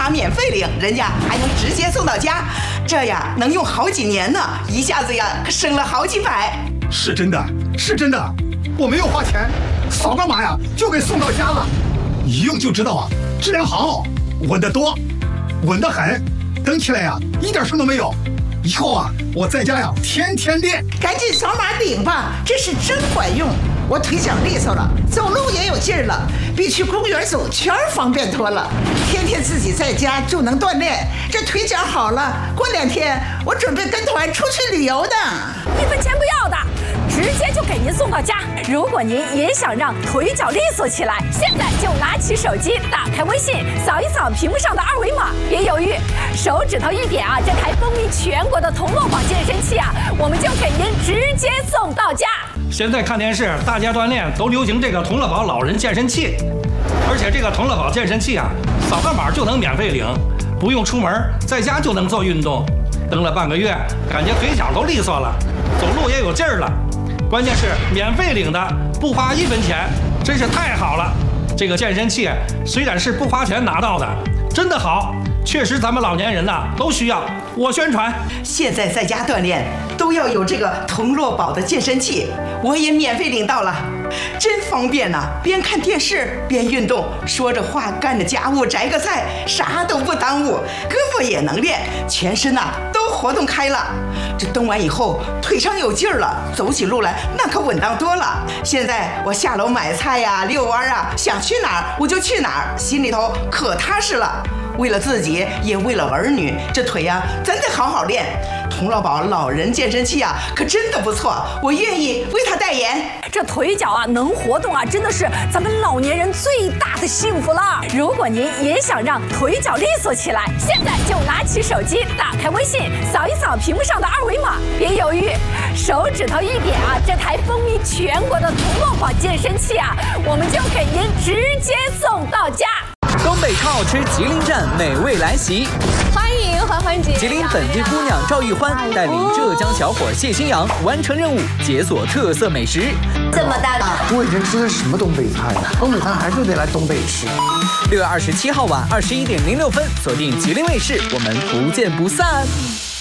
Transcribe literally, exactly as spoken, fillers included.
它免费领，人家还能直接送到家，这呀能用好几年呢，一下子呀可省了好几百。 是真的，是真的，我没有花钱，扫个码呀就给送到家了，一用就知道啊，质量好，稳得多，稳得很，蹬起来呀一点声都没有。以后啊，我在家呀天天练。 赶紧扫码领吧，这是真管用。我腿脚利索了，走路也有劲儿了，比去公园走圈方便多了。天天自己在家就能锻炼，这腿脚好了，过两天我准备跟团出去旅游的。 一分钱不要的，直接就给您送到家。如果您也想让腿脚利索起来，现在就拿起手机，打开微信，扫一扫屏幕上的二维码，别犹豫，手指头一点啊，这台风靡全国的同乐宝健身器啊，我们就给您直接送到家。 现在看电视，大家锻炼都流行这个同乐宝老人健身器，而且这个同乐宝健身器啊，扫个码就能免费领，不用出门，在家就能做运动。蹬了半个月，感觉腿脚都利索了，走路也有劲儿了。关键是免费领的，不花一分钱，真是太好了。这个健身器虽然是不花钱拿到的，真的好，确实咱们老年人呐、啊、都需要。我宣传， 现在在家锻炼都要有这个同乐宝的健身器，我也免费领到了，真方便呐、啊！边看电视边运动，说着话干着家务，摘个菜，啥都不耽误，胳膊也能练，全身呐、啊、都活动开了。这蹬完以后腿上有劲儿了，走起路来那可稳当多了。现在我下楼买菜呀、遛弯啊，想去哪儿我就去哪儿，心里头可踏实了。为了自己，也为了儿女，这腿呀、啊、真得好好练。同乐宝老人健身器啊，可真的不错，我愿意为他代言。 这腿脚啊能活动啊，真的是咱们老年人最大的幸福了。如果您也想让腿脚利索起来，现在就拿起手机，打开微信，扫一扫屏幕上的二维码，别犹豫，手指头一点啊，这台风靡全国的同乐宝健身器啊，我们就给您直接送到家。 东北超好吃吉林站美味来袭， 欢迎欢欢姐！ 吉林本地姑娘赵玉欢带领浙江小伙谢新阳完成任务，解锁特色美食。 这么大个， 我以前吃的什么东北菜呀？东北菜还是得来东北吃。 六月二十七号晚二十一点零六分，锁定吉林卫视，我们不见不散。